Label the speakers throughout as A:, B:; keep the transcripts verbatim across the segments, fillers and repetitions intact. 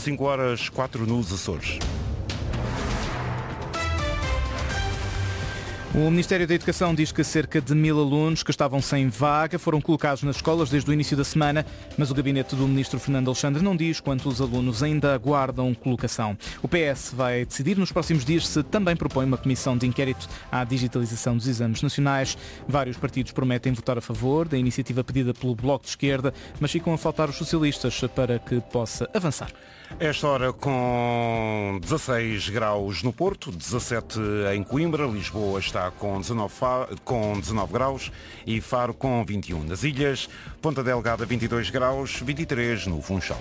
A: cinco horas, quatro nos Açores.
B: O Ministério da Educação diz que cerca de mil alunos que estavam sem vaga foram colocados nas escolas desde o início da semana, mas o gabinete do Ministro Fernando Alexandre não diz quantos alunos ainda aguardam colocação. O P S vai decidir nos próximos dias se também propõe uma comissão de inquérito à digitalização dos exames nacionais. Vários partidos prometem votar a favor da iniciativa pedida pelo Bloco de Esquerda, mas ficam a faltar os socialistas para que possa avançar.
A: Esta hora com dezasseis graus no Porto, dezassete em Coimbra, Lisboa está com dezanove, com dezanove graus e Faro com vinte e um. Nas ilhas, Ponta Delgada vinte e dois graus, vinte e três no Funchal.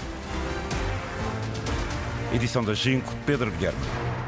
A: Edição das cinco, Pedro Guilherme.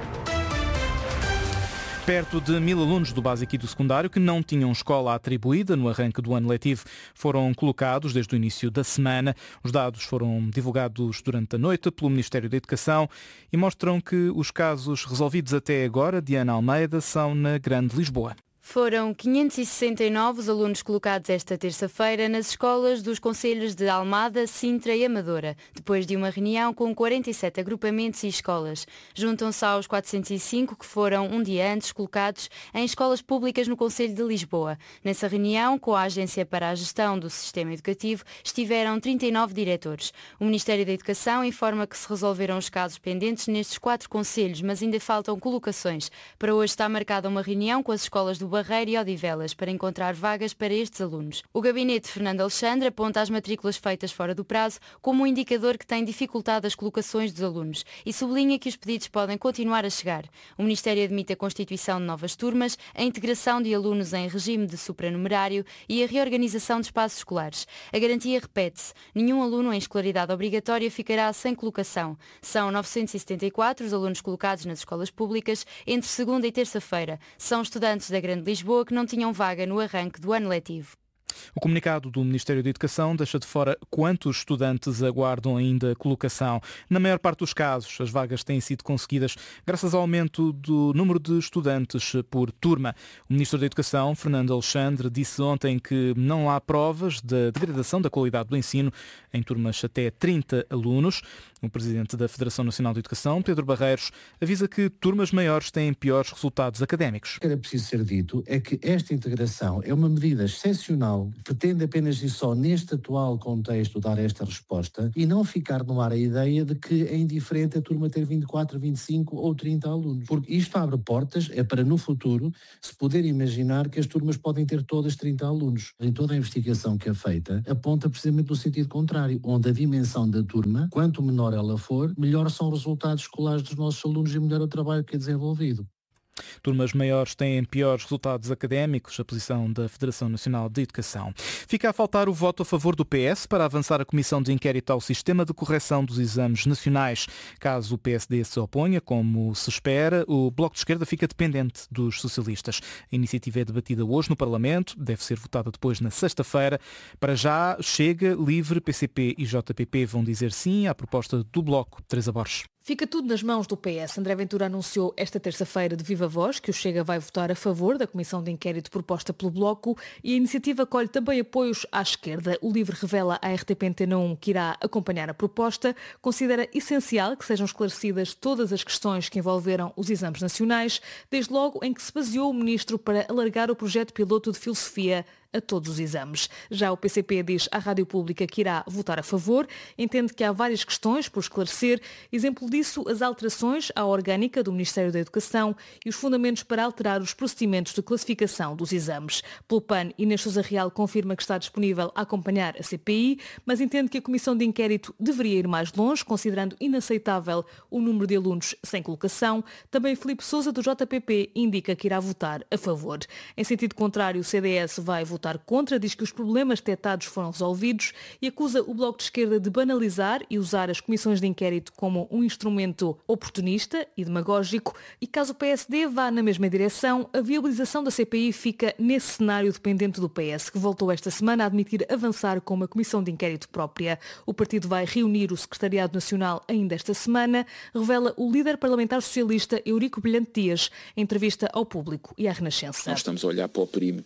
B: Perto de mil alunos do básico e do secundário que não tinham escola atribuída no arranque do ano letivo foram colocados desde o início da semana. Os dados foram divulgados durante a noite pelo Ministério da Educação e mostram que os casos resolvidos até agora, Diana Almeida, são na Grande Lisboa.
C: Foram quinhentos e sessenta e nove os alunos colocados esta terça-feira nas escolas dos concelhos de Almada, Sintra e Amadora, depois de uma reunião com quarenta e sete agrupamentos e escolas. Juntam-se aos quatrocentos e cinco que foram um dia antes colocados em escolas públicas no Concelho de Lisboa. Nessa reunião, com a Agência para a Gestão do Sistema Educativo, estiveram trinta e nove diretores. O Ministério da Educação informa que se resolveram os casos pendentes nestes quatro concelhos, mas ainda faltam colocações. Para hoje está marcada uma reunião com as escolas do Barreiro e Odivelas para encontrar vagas para estes alunos. O gabinete de Fernando Alexandre aponta as matrículas feitas fora do prazo como um indicador que tem dificultado as colocações dos alunos e sublinha que os pedidos podem continuar a chegar. O Ministério admite a constituição de novas turmas, a integração de alunos em regime de supranumerário e a reorganização de espaços escolares. A garantia repete-se. Nenhum aluno em escolaridade obrigatória ficará sem colocação. São novecentos e setenta e quatro os alunos colocados nas escolas públicas entre segunda e terça-feira. São estudantes da Grande Lisboa que não tinham vaga no arranque do ano letivo.
B: O comunicado do Ministério da Educação deixa de fora quantos estudantes aguardam ainda colocação. Na maior parte dos casos, as vagas têm sido conseguidas graças ao aumento do número de estudantes por turma. O Ministro da Educação, Fernando Alexandre, disse ontem que não há provas da degradação da qualidade do ensino em turmas até trinta alunos. O Presidente da Federação Nacional de Educação, Pedro Barreiros, avisa que turmas maiores têm piores resultados académicos.
D: O que era preciso ser dito é que esta integração é uma medida excepcional, pretende apenas e só neste atual contexto dar esta resposta e não ficar no ar a ideia de que é indiferente a turma ter vinte e quatro, vinte e cinco ou trinta alunos. Porque isto abre portas, é para no futuro se poder imaginar que as turmas podem ter todas trinta alunos. Em toda a investigação que é feita, aponta precisamente no sentido contrário, onde a dimensão da turma, quanto menor ela for, melhor são os resultados escolares dos nossos alunos e melhor o trabalho que é desenvolvido.
B: Turmas maiores têm piores resultados académicos, a posição da Federação Nacional de Educação. Fica a faltar o voto a favor do P S para avançar a comissão de inquérito ao sistema de correção dos exames nacionais. Caso o P S D se oponha, como se espera, o Bloco de Esquerda fica dependente dos socialistas. A iniciativa é debatida hoje no Parlamento, deve ser votada depois na sexta-feira. Para já, Chega, Livre, P C P e J P P vão dizer sim à proposta do Bloco. Teresa Borges.
E: Fica tudo nas mãos do P S. André Ventura anunciou esta terça-feira de viva voz que o Chega vai votar a favor da comissão de inquérito proposta pelo Bloco e a iniciativa colhe também apoios à esquerda. O Livre revela à R T P Antena um que irá acompanhar a proposta, considera essencial que sejam esclarecidas todas as questões que envolveram os exames nacionais, desde logo em que se baseou o Ministro para alargar o projeto piloto de filosofia a todos os exames. Já o P C P diz à Rádio Pública que irá votar a favor, entende que há várias questões por esclarecer, exemplo disso as alterações à orgânica do Ministério da Educação e os fundamentos para alterar os procedimentos de classificação dos exames. Pelo P A N, Inês Sousa Real confirma que está disponível a acompanhar a C P I, mas entende que a comissão de inquérito deveria ir mais longe, considerando inaceitável o número de alunos sem colocação. Também Filipe Sousa, do J P P, indica que irá votar a favor. Em sentido contrário, o C D S vai votar votar contra, diz que os problemas detectados foram resolvidos e acusa o Bloco de Esquerda de banalizar e usar as comissões de inquérito como um instrumento oportunista e demagógico e caso o P S D vá na mesma direção, a viabilização da C P I fica nesse cenário dependente do P S, que voltou esta semana a admitir avançar com uma comissão de inquérito própria. O partido vai reunir o Secretariado Nacional ainda esta semana, revela o líder parlamentar socialista Eurico Brilhante Dias, em entrevista ao Público e à Renascença.
F: Nós estamos a olhar para o perímetro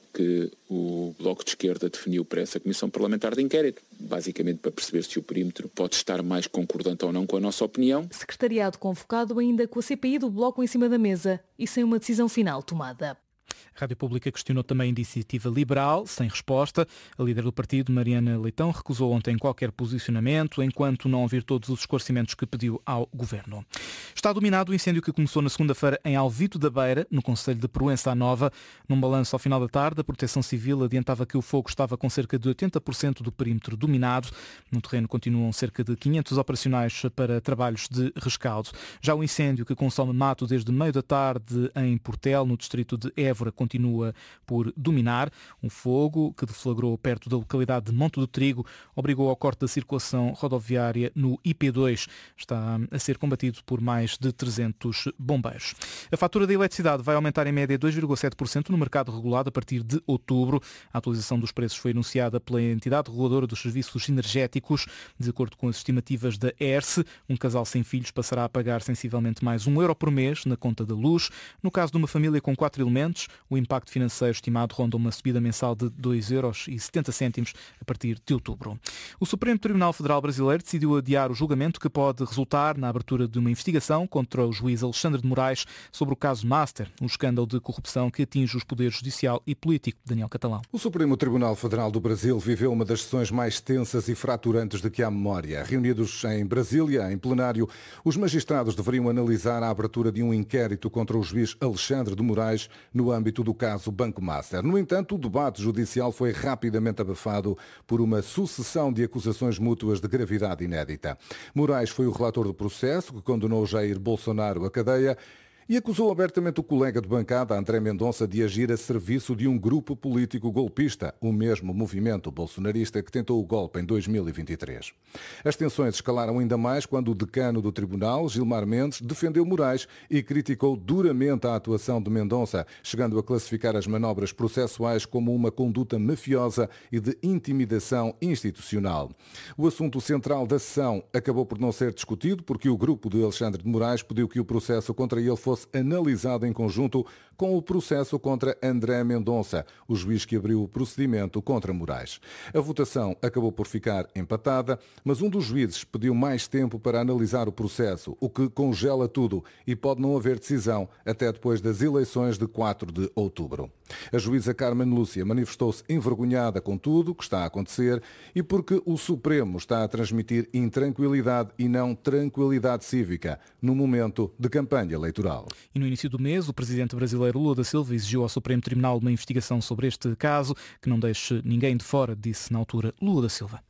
F: que o Bloco de Esquerda definiu para essa Comissão Parlamentar de Inquérito, basicamente para perceber se o perímetro pode estar mais concordante ou não com a nossa opinião.
E: Secretariado convocado ainda com a C P I do Bloco em cima da mesa e sem uma decisão final tomada.
B: A Rádio Pública questionou também a iniciativa liberal, sem resposta. A líder do partido, Mariana Leitão, recusou ontem qualquer posicionamento, enquanto não ouvir todos os esclarecimentos que pediu ao Governo. Está dominado o incêndio que começou na segunda-feira em Alvito da Beira, no concelho de Proença à Nova. Num balanço ao final da tarde, a Proteção Civil adiantava que o fogo estava com cerca de oitenta por cento do perímetro dominado. No terreno continuam cerca de quinhentos operacionais para trabalhos de rescaldo. Já o incêndio que consome mato desde meio da tarde em Portel, no distrito de Évora, continua por dominar. Um fogo que deflagrou perto da localidade de Monte do Trigo obrigou ao corte da circulação rodoviária no I P dois. Está a ser combatido por mais de trezentos bombeiros. A fatura da eletricidade vai aumentar em média dois vírgula sete por cento no mercado regulado a partir de outubro. A atualização dos preços foi anunciada pela entidade reguladora dos serviços energéticos. De acordo com as estimativas da E R S, um casal sem filhos passará a pagar sensivelmente mais um euro por mês na conta da luz. No caso de uma família com quatro elementos, o impacto financeiro estimado ronda uma subida mensal de dois euros e setenta cêntimos a partir de outubro. O Supremo Tribunal Federal Brasileiro decidiu adiar o julgamento que pode resultar na abertura de uma investigação contra o juiz Alexandre de Moraes sobre o caso Master, um escândalo de corrupção que atinge os poderes judicial e político. Daniel Catalão.
G: O Supremo Tribunal Federal do Brasil viveu uma das sessões mais tensas e fraturantes de que há memória. Reunidos em Brasília, em plenário, os magistrados deveriam analisar a abertura de um inquérito contra o juiz Alexandre de Moraes no âmbito do caso Banco Master. No entanto, o debate judicial foi rapidamente abafado por uma sucessão de acusações mútuas de gravidade inédita. Moraes foi o relator do processo que condenou Jair Bolsonaro à cadeia e acusou abertamente o colega de bancada, André Mendonça, de agir a serviço de um grupo político golpista, o mesmo movimento bolsonarista que tentou o golpe em dois mil e vinte e três. As tensões escalaram ainda mais quando o decano do tribunal, Gilmar Mendes, defendeu Moraes e criticou duramente a atuação de Mendonça, chegando a classificar as manobras processuais como uma conduta mafiosa e de intimidação institucional. O assunto central da sessão acabou por não ser discutido porque o grupo de Alexandre de Moraes pediu que o processo contra ele fosse analisado em conjunto com o processo contra André Mendonça, o juiz que abriu o procedimento contra Moraes. A votação acabou por ficar empatada, mas um dos juízes pediu mais tempo para analisar o processo, o que congela tudo e pode não haver decisão até depois das eleições de quatro de outubro. A juíza Carmen Lúcia manifestou-se envergonhada com tudo o que está a acontecer e porque o Supremo está a transmitir intranquilidade e não tranquilidade cívica no momento de campanha eleitoral.
B: E no início do mês, o presidente brasileiro Lula da Silva exigiu ao Supremo Tribunal uma investigação sobre este caso, que não deixe ninguém de fora, disse na altura Lula da Silva.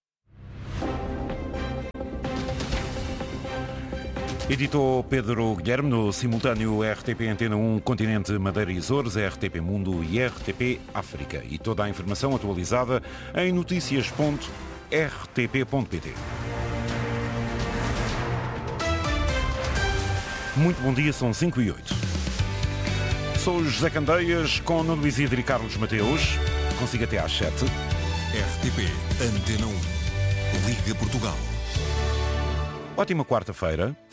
A: Editou Pedro Guilherme, no simultâneo R T P Antena um, Continente, Madeira e Açores, R T P Mundo e R T P África. E toda a informação atualizada em notícias ponto r t p ponto p t. Muito bom dia, são cinco e oito. Sou José Candeias com Nuno Luís e Carlos Mateus. Consigo até às sete.
H: R T P Antena um. Liga Portugal.
A: Ótima quarta-feira.